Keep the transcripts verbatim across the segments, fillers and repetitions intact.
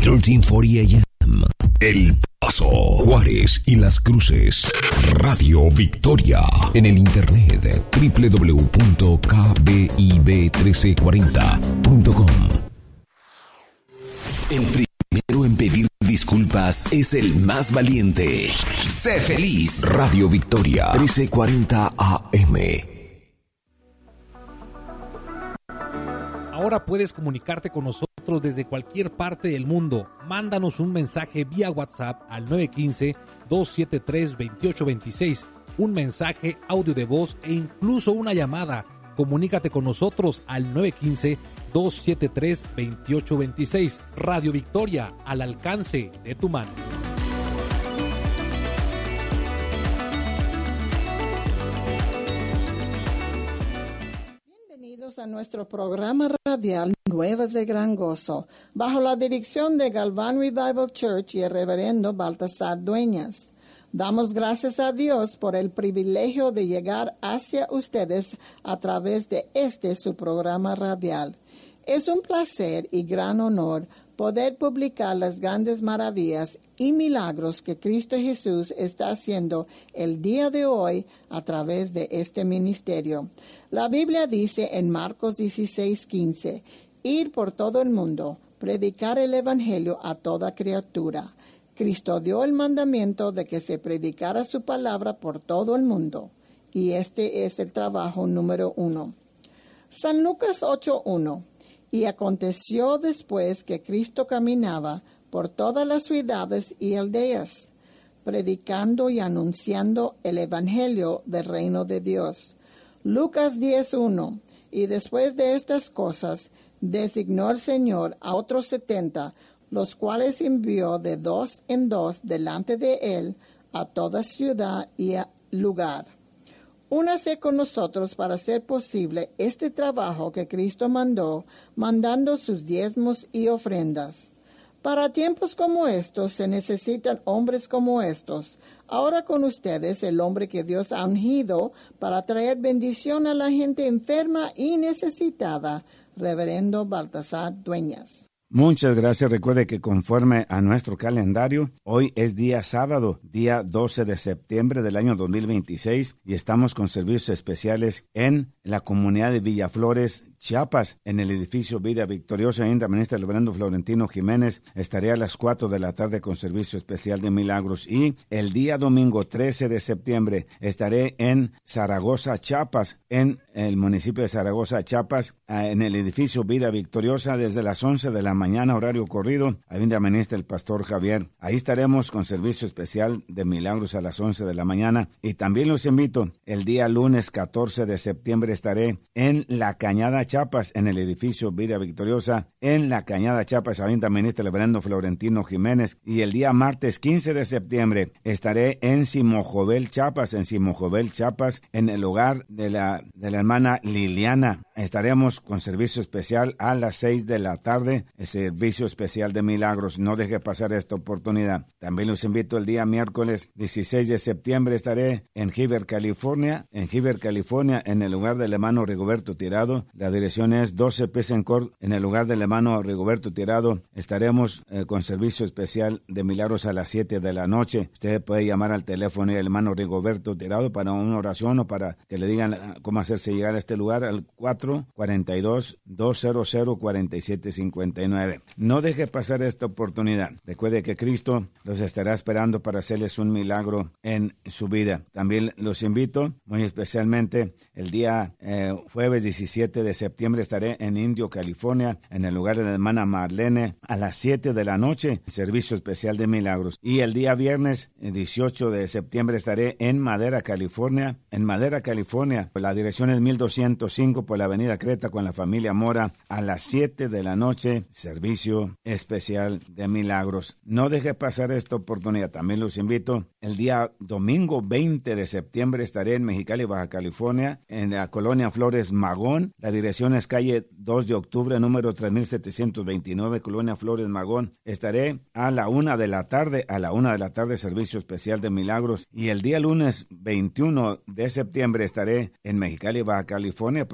trece cuarenta A M. El Paso, Juárez y Las Cruces. Radio Victoria. En el internet doble u doble u doble u punto k b i b trece cuarenta punto com. El primero en pedir disculpas es el más valiente. Sé feliz. Radio Victoria. trece cuarenta A M. Ahora puedes comunicarte con nosotros desde cualquier parte del mundo. Mándanos un mensaje vía WhatsApp al nueve uno cinco, dos siete tres, dos ocho dos seis, un mensaje, audio de voz e incluso una llamada. Comunícate con nosotros al nueve uno cinco, dos siete tres, dos ocho dos seis. Radio Victoria, al alcance de tu mano. A nuestro programa radial Nuevas de Gran Gozo, bajo la dirección de Galván Revival Church y el reverendo Baltasar Dueñas. Damos gracias a Dios por el privilegio de llegar hacia ustedes a través de este su programa radial. Es un placer y gran honor poder publicar las grandes maravillas y milagros que Cristo Jesús está haciendo el día de hoy a través de este ministerio. La Biblia dice en Marcos dieciséis quince, ir por todo el mundo, predicar el Evangelio a toda criatura. Cristo dio el mandamiento de que se predicara su palabra por todo el mundo, y este es el trabajo número uno. San Lucas ocho uno. Y aconteció después que Cristo caminaba por todas las ciudades y aldeas, predicando y anunciando el Evangelio del reino de Dios. Lucas diez uno. Y después de estas cosas, designó el Señor a otros setenta, los cuales envió de dos en dos delante de él a toda ciudad y lugar. Únase con nosotros para hacer posible este trabajo que Cristo mandó, mandando sus diezmos y ofrendas. Para tiempos como estos se necesitan hombres como estos. Ahora con ustedes el hombre que Dios ha ungido para traer bendición a la gente enferma y necesitada, reverendo Baltasar Dueñas. Muchas gracias. Recuerde que conforme a nuestro calendario, hoy es día sábado, día doce de septiembre del año dos mil veintiséis, y estamos con servicios especiales en la comunidad de Villaflores, Chiapas, en el edificio Vida Victoriosa. Ainda ministra el reverendo Florentino Jiménez estaré a las cuatro de la tarde con servicio especial de milagros. Y el día domingo trece de septiembre estaré en Zaragoza, Chiapas, en el municipio de Zaragoza, Chiapas, en el edificio Vida Victoriosa desde las once de la mañana, horario corrido. Ahí administra el pastor Javier. Ahí estaremos con servicio especial de milagros a las once de la mañana. Y también los invito, el día lunes catorce de septiembre estaré en La Cañada, Chiapas, en el edificio Vida Victoriosa, en La Cañada, Chiapas. Ahí administra el reverendo Florentino Jiménez. Y el día martes quince de septiembre estaré en Simojovel, Chiapas, en Simojovel, Chiapas, en el hogar de la, de la hermana Liliana. Estaremos con servicio especial a las seis de la tarde, el servicio especial de milagros. No deje pasar esta oportunidad. También los invito el día miércoles dieciséis de septiembre estaré en Heber, California, en Heber, California, en el lugar del hermano Rigoberto Tirado. La dirección es doce Pesencourt, en el lugar del hermano Rigoberto Tirado. Estaremos eh, con servicio especial de milagros a las siete de la noche. Usted puede llamar al teléfono del hermano Rigoberto Tirado para una oración o para que le digan cómo hacerse llegar a este lugar al cuatro cuarenta y dos, doscientos, cuarenta y siete cincuenta y nueve. No deje pasar esta oportunidad. Recuerde que Cristo los estará esperando para hacerles un milagro en su vida. También los invito, muy especialmente, el día eh, jueves diecisiete de septiembre estaré en Indio, California, en el lugar de la hermana Marlene, a las siete de la noche, servicio especial de milagros. Y el día viernes dieciocho de septiembre estaré en Madera, California, en Madera, California. La dirección es mil doscientos cinco por la avenida Creta con la familia Mora, a las siete de la noche, servicio especial de milagros. No deje pasar esta oportunidad. También los invito, el día domingo veinte de septiembre estaré en Mexicali, Baja California, en la colonia Flores Magón. La dirección es calle dos de octubre, número tres mil setecientos veintinueve, colonia Flores Magón. Estaré a la una de la tarde, a la una de la tarde, servicio especial de milagros. Y el día lunes veintiuno de septiembre estaré en Mexicali, Baja California, pero esto es en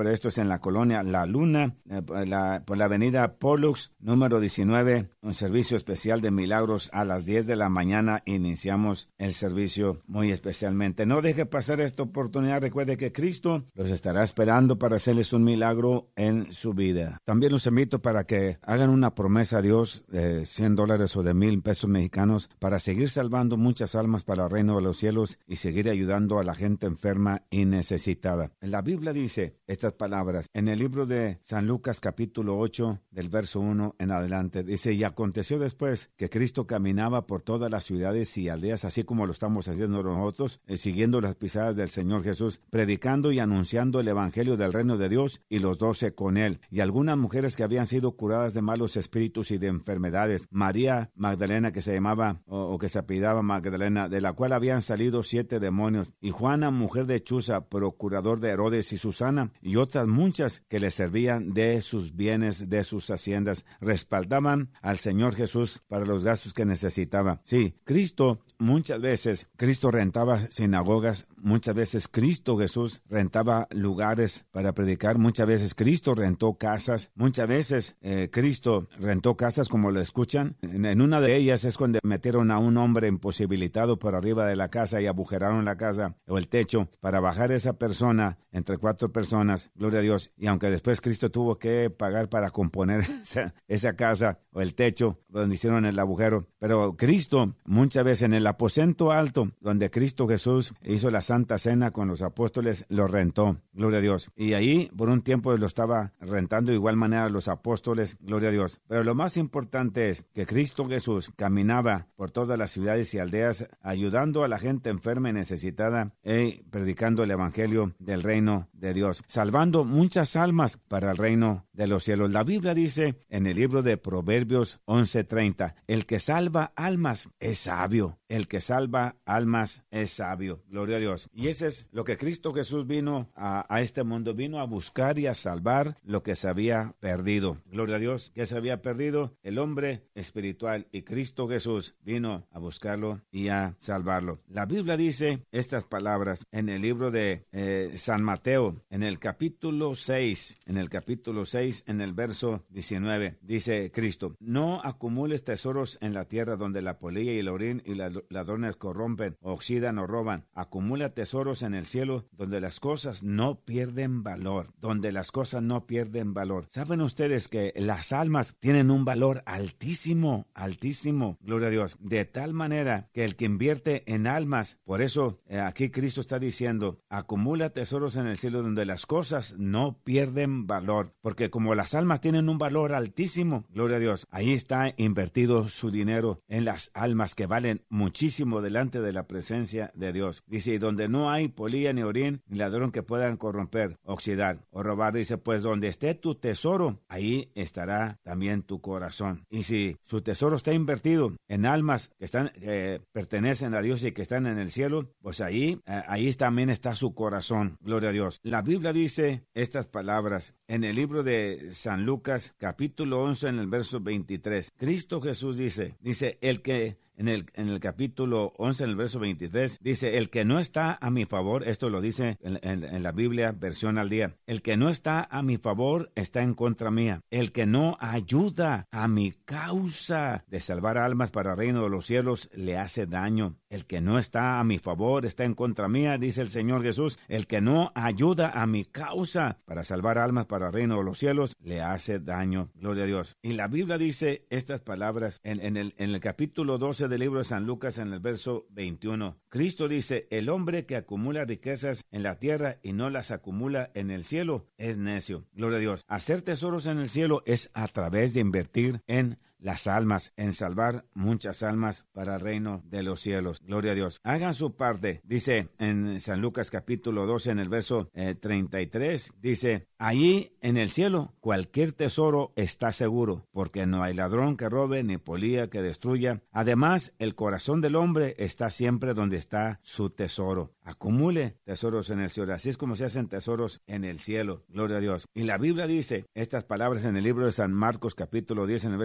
en la colonia La Luna, eh, por, la, por la avenida Pollux, número diecinueve, un servicio especial de milagros a las diez de la mañana. Iniciamos el servicio muy especialmente. No deje pasar esta oportunidad. Recuerde que Cristo los estará esperando para hacerles un milagro en su vida. También los invito para que hagan una promesa a Dios de cien dólares o de mil pesos mexicanos para seguir salvando muchas almas para el reino de los cielos y seguir ayudando a la gente enferma y necesitada. La Biblia dice estas palabras en el libro de San Lucas capítulo ocho del verso uno en adelante. Dice: y aconteció después que Cristo caminaba por todas las ciudades y aldeas, así como lo estamos haciendo nosotros, eh, siguiendo las pisadas del Señor Jesús, predicando y anunciando el evangelio del reino de Dios, y los doce con él, y algunas mujeres que habían sido curadas de malos espíritus y de enfermedades. María Magdalena, que se llamaba o, o que se apellidaba Magdalena, de la cual habían salido siete demonios, y Juana, mujer de Chuza, procurador de Herodes, y Susana, y otras muchas que le servían de sus bienes, de sus haciendas, respaldaban al Señor Jesús para los gastos que necesitaba. Sí, Cristo, muchas veces, Cristo rentaba sinagogas, muchas veces Cristo Jesús rentaba lugares para predicar, muchas veces Cristo rentó casas, muchas veces eh, Cristo rentó casas, como lo escuchan. En, en una de ellas es cuando metieron a un hombre imposibilitado por arriba de la casa y agujeraron la casa o el techo para bajar a esa persona entre cuatro personas, gloria a Dios. Y aunque después Cristo tuvo que pagar para componer esa, esa casa o el techo donde hicieron el agujero, pero Cristo muchas veces en el aposento alto donde Cristo Jesús hizo la Santa Cena con los apóstoles, lo rentó, gloria a Dios. Y ahí por un tiempo lo estaba rentando de igual manera los apóstoles, gloria a Dios. Pero lo más importante es que Cristo Jesús caminaba por todas las ciudades y aldeas ayudando a la gente enferma y necesitada y predicando el evangelio del reino de Dios, salvando muchas almas para el reino de los cielos. La Biblia dice en el libro de Proverbios once treinta, el que salva almas es sabio. El que salva almas es sabio. Gloria a Dios. Y eso es lo que Cristo Jesús vino a, a este mundo. Vino a buscar y a salvar lo que se había perdido. Gloria a Dios. ¿Qué se había perdido? El hombre espiritual. Y Cristo Jesús vino a buscarlo y a salvarlo. La Biblia dice estas palabras en el libro de eh, San Mateo, en el capítulo seis, en el capítulo seis, en el verso diecinueve, dice Cristo: no acumules tesoros en la tierra donde la polilla y el orín y la ladrones corrompen, oxidan o roban. Acumula tesoros en el cielo donde las cosas no pierden valor, donde las cosas no pierden valor. ¿Saben ustedes que las almas tienen un valor altísimo, altísimo? Gloria a Dios. De tal manera que el que invierte en almas, por eso eh, aquí Cristo está diciendo, acumula tesoros en el cielo donde las cosas no pierden valor, porque como las almas tienen un valor altísimo, gloria a Dios, ahí está invertido su dinero en las almas que valen muchísimo delante de la presencia de Dios. Dice, y donde no hay polilla ni orín ni ladrón que puedan corromper, oxidar o robar, dice, pues donde esté tu tesoro, ahí estará también tu corazón. Y si su tesoro está invertido en almas que están, eh, pertenecen a Dios y que están en el cielo, pues ahí, eh, ahí también está su corazón. Gloria a Dios. La Biblia dice estas palabras en el libro de San Lucas, capítulo once, en el verso veintitrés. Cristo Jesús dice, dice, el que En el, en el capítulo once, en el verso veintitrés, dice, el que no está a mi favor, esto lo dice en, en, en la Biblia, versión al día, el que no está a mi favor está en contra mía. El que no ayuda a mi causa de salvar almas para el reino de los cielos le hace daño. El que no está a mi favor está en contra mía, dice el Señor Jesús. El que no ayuda a mi causa para salvar almas para el reino de los cielos le hace daño. Gloria a Dios. Y la Biblia dice estas palabras en, en, el, en el capítulo doce del libro de San Lucas, en el verso veintiuno. Cristo dice, el hombre que acumula riquezas en la tierra y no las acumula en el cielo es necio. Gloria a Dios. Hacer tesoros en el cielo es a través de invertir en las almas, en salvar muchas almas para el reino de los cielos. Gloria a Dios. Hagan su parte. Dice en San Lucas capítulo doce, en el verso eh, treinta y tres, dice, allí en el cielo cualquier tesoro está seguro, porque no hay ladrón que robe ni polilla que destruya. Además, el corazón del hombre está siempre donde está su tesoro. Acumule tesoros en el cielo. Así es como se hacen tesoros en el cielo. Gloria a Dios. Y la Biblia dice estas palabras en el libro de San Marcos capítulo diez, en el verso treinta.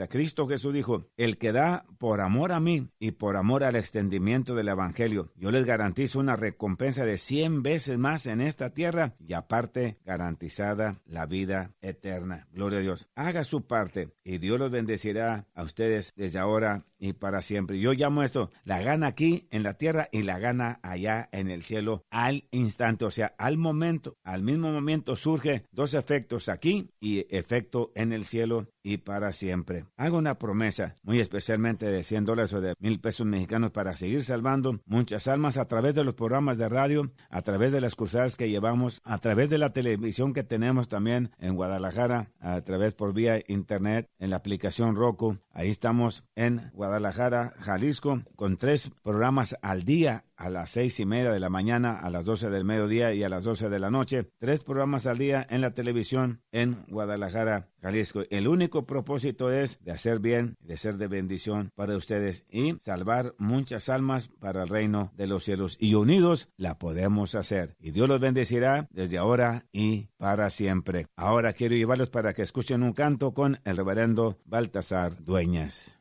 Cristo Jesús dijo, el que da por amor a mí y por amor al extendimiento del evangelio, yo les garantizo una recompensa de cien veces más en esta tierra y aparte garantizada la vida eterna. Gloria a Dios. Haga su parte y Dios los bendecirá a ustedes desde ahora y para siempre. Yo llamo esto la gana aquí en la tierra y la gana allá en el cielo al instante, o sea, al momento, al mismo momento surge dos efectos aquí y efecto en el cielo y para siempre. Hago una promesa, muy especialmente de cien dólares o de mil pesos mexicanos para seguir salvando muchas almas a través de los programas de radio, a través de las cruzadas que llevamos, a través de la televisión que tenemos también en Guadalajara, a través por vía internet, en la aplicación Roku. Ahí estamos en Guadalajara, Jalisco, con tres programas al día, a las seis y media de la mañana, a las doce del mediodía y a las doce de la noche. Tres programas al día en la televisión en Guadalajara, Jalisco. El único propósito es de hacer bien, de ser de bendición para ustedes y salvar muchas almas para el reino de los cielos. Y unidos la podemos hacer. Y Dios los bendecirá desde ahora y para siempre. Ahora quiero llevarlos para que escuchen un canto con el reverendo Baltasar Dueñas.